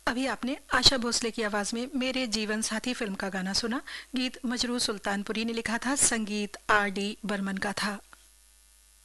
अभी आपने आशा भोसले की आवाज में मेरे जीवन साथी फिल्म का गाना सुना। गीत मजरू सुल्तानपुरी ने लिखा था, संगीत आर डी बर्मन का था।